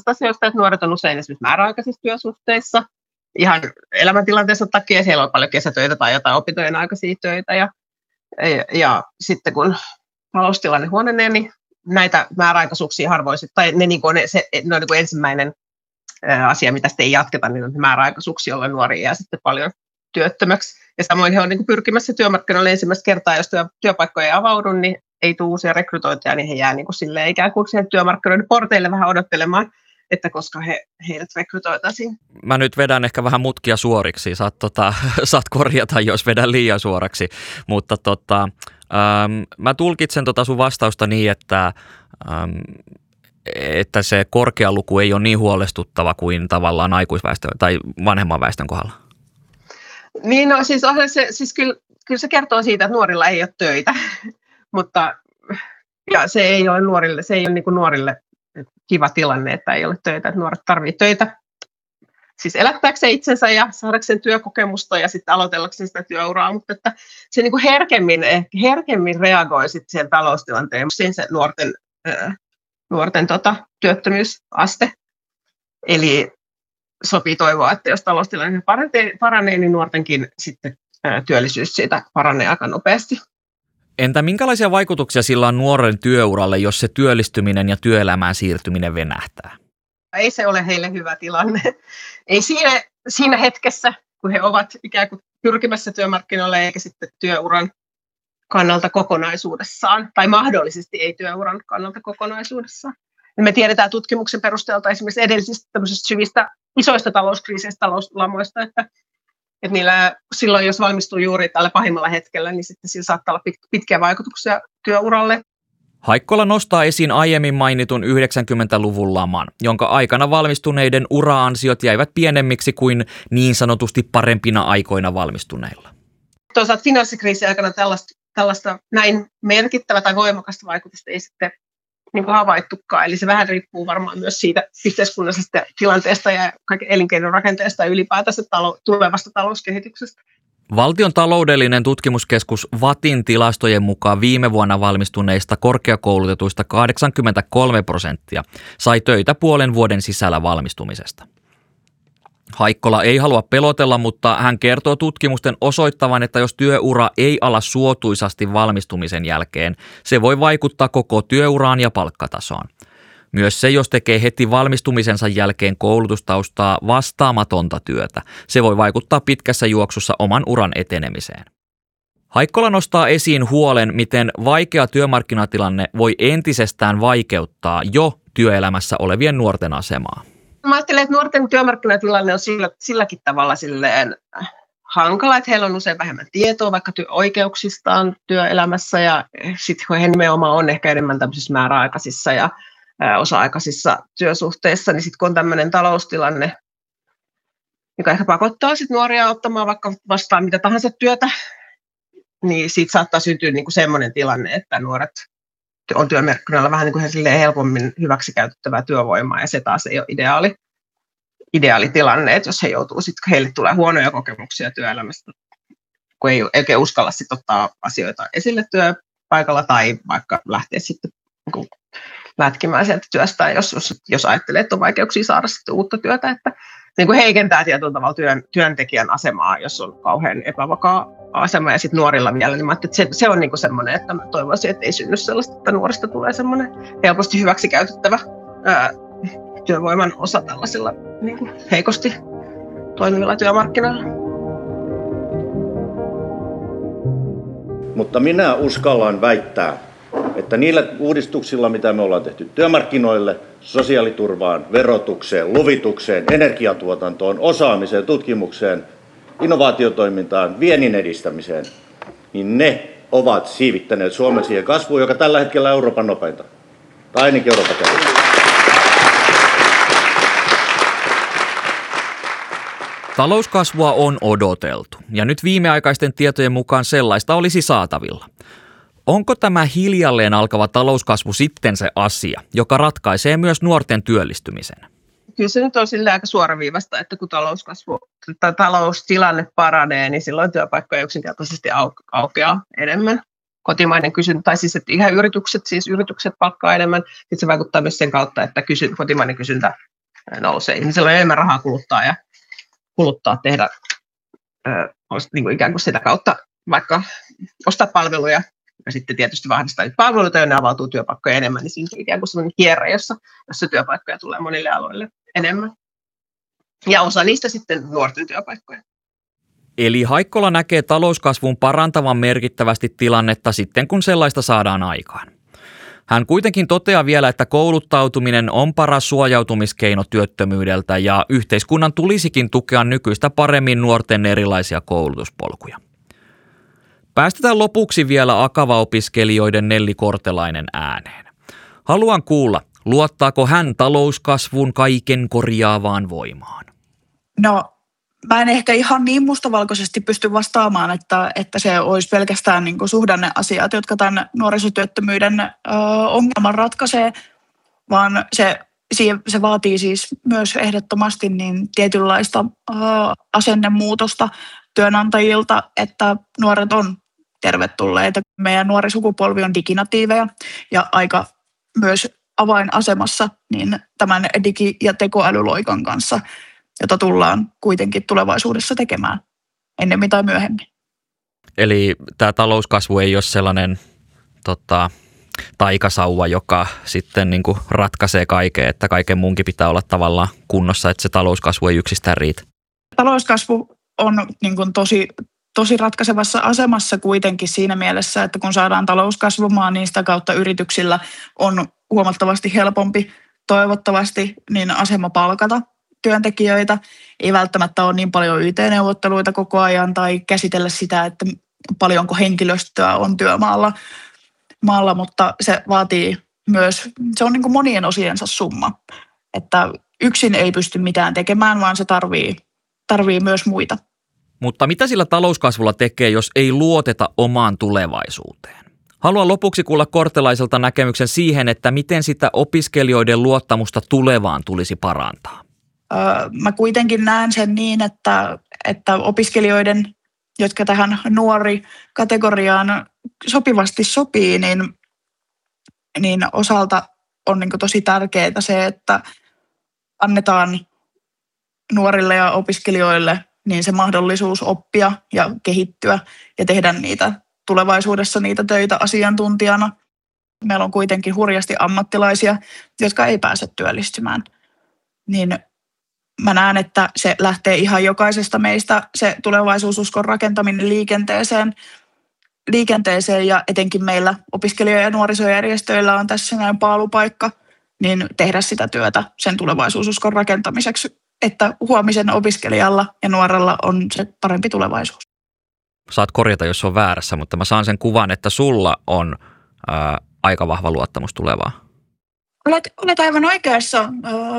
sellaisista asioista, että nuoret on usein esimerkiksi määräaikaisissa työsuhteissa ihan elämäntilanteensa takia. Siellä on paljon kesätöitä tai jotain opintojen aikaisia töitä ja sitten kun taloustilanne huononee, niin näitä määräaikaisuuksia harvoin, tai ne on niin kuin ensimmäinen asia, mitä sitten ei jatketa, niin on määräaikaisuuksia, jolloin nuori jää sitten paljon työttömäksi. Ja samoin he on niin kuin pyrkimässä työmarkkinoille ensimmäistä kertaa, jos työpaikkoja ei avaudu, niin ei tule uusia rekrytointeja, niin he jää niin kuin silleen ikään kuin siihen työmarkkinoiden porteille vähän odottelemaan, että koska heidät rekrytoitaisiin. Mä nyt vedän ehkä vähän mutkia suoriksi, saat korjata, jos vedän liian suoraksi, mutta mä tulkitsen sun vastausta niin, että se korkea luku ei ole niin huolestuttava kuin tavallaan aikuisväestön tai vanhemman väestön kohdalla. Niin, no siis kyllä se kertoo siitä, että nuorilla ei ole töitä, mutta ja se ei ole niin kuin nuorille kiva tilanne, että ei ole töitä, että nuoret tarvitsevat töitä. Siis elättääkseen itsensä ja saadakseen työkokemusta ja sitten aloitellakseen sitä työuraa, mutta että se niin kuin herkemmin reagoi sitten siihen taloustilanteen, se nuorten työttömyysaste. Eli sopii toivoa, että jos taloustilanne paranee, niin nuortenkin sitten työllisyys siitä paranee aika nopeasti. Entä minkälaisia vaikutuksia sillä on nuoren työuralle, jos se työllistyminen ja työelämään siirtyminen venähtää? Ei se ole heille hyvä tilanne. Ei siinä hetkessä, kun he ovat ikään kuin pyrkimässä työmarkkinoille eikä sitten työuran kannalta kokonaisuudessaan, tai mahdollisesti ei työuran kannalta kokonaisuudessaan. Ja me tiedetään tutkimuksen perusteelta esimerkiksi edellisistä tämmöisistä syvistä isoista talouskriiseistä, talouslamoista, että niillä silloin, jos valmistuu juuri tällä pahimmalla hetkellä, niin sitten sillä saattaa olla pitkiä vaikutuksia työuralle. Haikkola nostaa esiin aiemmin mainitun 90-luvun laman, jonka aikana valmistuneiden ura-ansiot jäivät pienemmiksi kuin niin sanotusti parempina aikoina valmistuneilla. Toisaalta finanssikriisin aikana tällaista näin merkittävää tai voimakasta vaikutusta ei sitten niin kuin havaittukaan. Eli se vähän riippuu varmaan myös siitä yhteiskunnallisesta tilanteesta ja kaiken elinkeinon rakenteesta ja ylipäätänsä tulevasta talouskehityksestä. Valtion taloudellinen tutkimuskeskus VATin tilastojen mukaan viime vuonna valmistuneista korkeakoulutetuista 83% sai töitä puolen vuoden sisällä valmistumisesta. Haikkola ei halua pelotella, mutta hän kertoo tutkimusten osoittavan, että jos työura ei ala suotuisasti valmistumisen jälkeen, se voi vaikuttaa koko työuraan ja palkkatasoon. Myös se, jos tekee heti valmistumisensa jälkeen koulutustaustaa vastaamatonta työtä, se voi vaikuttaa pitkässä juoksussa oman uran etenemiseen. Haikkola nostaa esiin huolen, miten vaikea työmarkkinatilanne voi entisestään vaikeuttaa jo työelämässä olevien nuorten asemaa. Mä ajattelen, että nuorten työmarkkinatilanne on silläkin tavalla silleen hankala, että heillä on usein vähemmän tietoa vaikka oikeuksistaan työelämässä ja sitten kun he nimenomaan on ehkä enemmän tämmöisissä määräaikaisissa ja osa-aikaisissa työsuhteissa, niin sitten kun on tämmöinen taloustilanne, joka ehkä pakottaa sit nuoria ottamaan vaikka vastaan mitä tahansa työtä, niin siitä saattaa syntyä niinku semmoinen tilanne, että nuoret on työmarkkinoilla vähän niin kuin helpommin hyväksikäytettävää työvoimaa, ja se taas ei ole ideaali tilanne, että jos he joutuu sitten, heille tulee huonoja kokemuksia työelämästä, kun ei oikein uskalla sitten ottaa asioita esille työpaikalla tai vaikka lähteä sitten lätkimään sieltä työstä, jos ajattelee, että on vaikeuksia saada sitten uutta työtä, että niin kuin heikentää tietyllä tavalla työntekijän asemaa, jos on kauhean epävakaa asema ja sitten nuorilla vielä, niin mä että se on niin kuin semmoinen, että mä toivoisin, että ei synny sellaista, että nuorista tulee semmoinen helposti hyväksikäytettävä työvoiman osa tällaisilla niin kuin heikosti toimivilla työmarkkinoilla. Mutta minä uskallan väittää, että niillä uudistuksilla, mitä me ollaan tehty työmarkkinoille, sosiaaliturvaan, verotukseen, luvitukseen, energiatuotantoon, osaamiseen, tutkimukseen, innovaatiotoimintaan, viennin edistämiseen, niin ne ovat siivittäneet Suomen siihen kasvuun, joka tällä hetkellä on Euroopan nopeinta. Tai ainakin Euroopan kärjessä. Talouskasvua on odoteltu, ja nyt viimeaikaisten tietojen mukaan sellaista olisi saatavilla. Onko tämä hiljalleen alkava talouskasvu sitten se asia, joka ratkaisee myös nuorten työllistymisen? Kyllä se nyt on sillä aika suoraviivasta, että kun taloustilanne paranee, niin silloin työpaikkoja yksinkertaisesti aukeaa enemmän. Kotimainen kysyntä, tai siis että ihan yritykset palkkaa enemmän. Sitten se vaikuttaa myös sen kautta, että kotimainen kysyntä nousee. Ihmisellä on enemmän rahaa kuluttaa tehdä niin kuin ikään kuin sitä kautta vaikka ostaa palveluja ja sitten tietysti vahvistaa niitä palveluita, jonne avautuu työpaikkoja enemmän, niin siinä on ikään kuin sellainen kierre, jossa työpaikkoja tulee monille aloille enemmän. Ja osa niistä sitten nuorten työpaikkoja. Eli Haikkola näkee talouskasvun parantavan merkittävästi tilannetta sitten, kun sellaista saadaan aikaan. Hän kuitenkin toteaa vielä, että kouluttautuminen on paras suojautumiskeino työttömyydeltä ja yhteiskunnan tulisikin tukea nykyistä paremmin nuorten erilaisia koulutuspolkuja. Päästetään lopuksi vielä Akava-opiskelijoiden Nelli Kortelainen ääneen. Haluan kuulla, luottaako hän talouskasvun kaiken korjaavaan voimaan? No, mä en ehkä ihan niin mustavalkoisesti pysty vastaamaan, että se olisi pelkästään niin kuin suhdanneasiat, jotka tämän nuorisotyöttömyyden ongelman ratkaisee, vaan se vaatii siis myös ehdottomasti niin tietynlaista asennemuutosta työnantajilta, että nuoret on tervetulleita. Meidän nuori sukupolvi on diginatiiveja ja aika myös avainasemassa niin tämän digi- ja tekoälyloikan kanssa, jota tullaan kuitenkin tulevaisuudessa tekemään ennemmin tai myöhemmin. Eli tämä talouskasvu ei ole sellainen taikasauva, joka sitten niin kuin ratkaisee kaiken, että kaiken muunkin pitää olla tavallaan kunnossa, että se talouskasvu ei yksistään riitä. Talouskasvu on niin kuin tosi ratkaisevassa asemassa kuitenkin siinä mielessä, että kun saadaan talous kasvamaan, niin sitä kautta yrityksillä on huomattavasti helpompi toivottavasti niin asema palkata työntekijöitä. Ei välttämättä ole niin paljon YT-neuvotteluita koko ajan tai käsitellä sitä, että paljonko henkilöstöä on työmaalla, mutta se vaatii myös, se on niin kuin monien osiensa summa, että yksin ei pysty mitään tekemään, vaan se tarvii myös muita. Mutta mitä sillä talouskasvulla tekee, jos ei luoteta omaan tulevaisuuteen? Haluan lopuksi kuulla Kortelaiselta näkemyksen siihen, että miten sitä opiskelijoiden luottamusta tulevaan tulisi parantaa. Mä kuitenkin näen sen niin, että opiskelijoiden, jotka tähän nuori-kategoriaan sopivasti sopii, niin osalta on niin kuin tosi tärkeää se, että annetaan nuorille ja opiskelijoille niin se mahdollisuus oppia ja kehittyä ja tehdä tulevaisuudessa niitä töitä asiantuntijana. Meillä on kuitenkin hurjasti ammattilaisia, jotka ei pääse työllistymään. Niin mä näen, että se lähtee ihan jokaisesta meistä, se tulevaisuususkon rakentaminen liikenteeseen ja etenkin meillä opiskelija- ja nuorisojärjestöillä on tässä näin paalupaikka, niin tehdä sitä työtä sen tulevaisuususkon rakentamiseksi, että huomisen opiskelijalla ja nuorella on se parempi tulevaisuus. Saat korjata, jos on väärässä, mutta mä saan sen kuvan, että sulla on aika vahva luottamus tulevaa. Olet aivan oikeassa.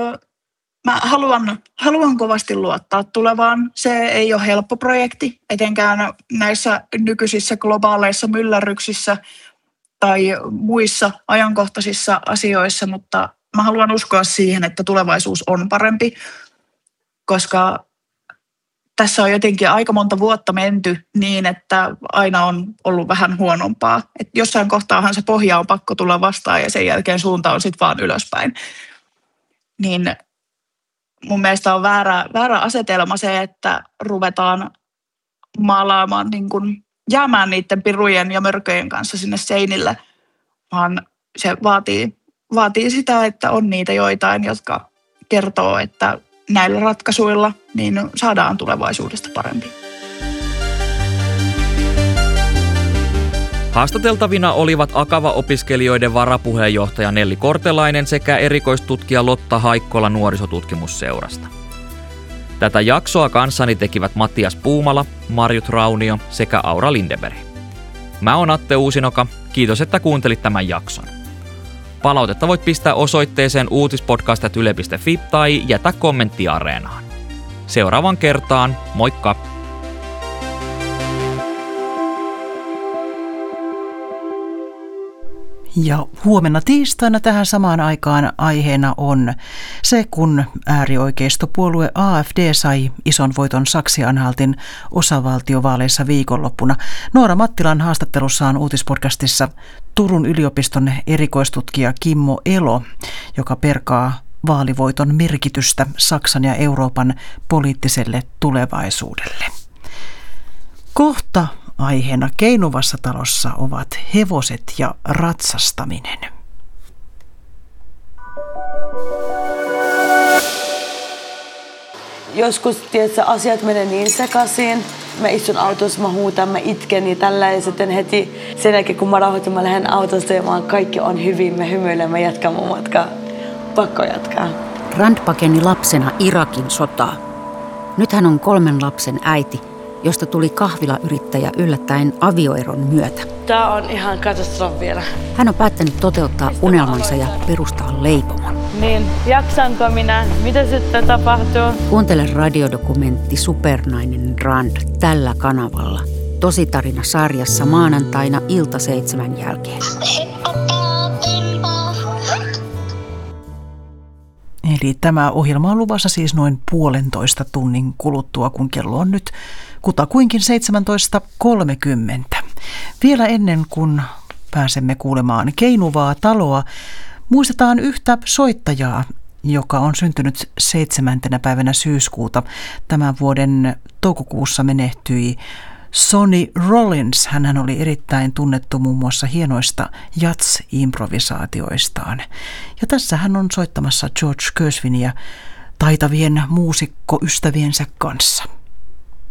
Mä haluan kovasti luottaa tulevaan. Se ei ole helppo projekti, etenkään näissä nykyisissä globaaleissa myllerryksissä tai muissa ajankohtaisissa asioissa, mutta mä haluan uskoa siihen, että tulevaisuus on parempi, koska tässä on jotenkin aika monta vuotta menty niin, että aina on ollut vähän huonompaa. Et jossain kohtaahan se pohja on pakko tulla vastaan ja sen jälkeen suunta on sitten vaan ylöspäin. Niin mun mielestä on väärä asetelma se, että ruvetaan maalaamaan, niin kun jäämään niiden pirujen ja mörköjen kanssa sinne seinille, vaan se vaatii sitä, että on niitä joitain, jotka kertoo, että näillä ratkaisuilla niin saadaan tulevaisuudesta parempi. Haastateltavina olivat Akava-opiskelijoiden varapuheenjohtaja Nelli Kortelainen sekä erikoistutkija Lotta Haikkola Nuorisotutkimusseurasta. Tätä jaksoa kanssani tekivät Mattias Puumala, Marjut Raunio sekä Aura Lindeberg. Mä oon Atte Uusinoka. Kiitos, että kuuntelit tämän jakson. Palautetta voit pistää osoitteeseen uutispodcast@yle.fi tai jätä kommentti Areenaan. Seuraavan kertaan, moikka! Ja huomenna tiistaina tähän samaan aikaan aiheena on se, kun äärioikeistopuolue AfD sai ison voiton Saksi-Anhaltin osavaltiovaaleissa viikonloppuna. Noora Mattilan haastattelussaan uutispodcastissa Turun yliopiston erikoistutkija Kimmo Elo, joka perkaa vaalivoiton merkitystä Saksan ja Euroopan poliittiselle tulevaisuudelle. Kohta aiheena Keinuvassa talossa ovat hevoset ja ratsastaminen. Joskus tiedätkö, asiat menee niin sekaisin. Mä istun autossa, mä huutan, mä itken ja tällä ja sitten heti sen jälkeen kun mä rauhoitun, mä lähden autosta ja kaikki on hyvin, mä hymyilen, mä jatkan mun matkaa. Pakko jatkaa. Rand pakeni lapsena Irakin sotaa. Nyt hän on 3 lapsen äiti, josta tuli kahvilayrittäjä yllättäen avioeron myötä. Tää on ihan katastrofi vielä. Hän on päättänyt toteuttaa unelmansa ja perustaa leipomon. Niin, jaksanko minä? Mitä sitten tapahtuu? Kuuntele radiodokumentti Supernainen Rand tällä kanavalla. Tositarina-sarjassa maanantaina 7 jälkeen. Eli tämä ohjelma on luvassa siis noin 1,5 tunnin kuluttua, kun kello on nyt kutakuinkin 17.30. Vielä ennen kuin pääsemme kuulemaan Keinuvaa taloa, muistetaan yhtä soittajaa, joka on syntynyt 7. päivänä syyskuuta. Tämän vuoden toukokuussa menehtyi Sonny Rollins. Hänhän oli erittäin tunnettu muun muassa hienoista jazz-improvisaatioistaan. Ja tässä hän on soittamassa George Gershwinia taitavien muusikkoystäviensä kanssa.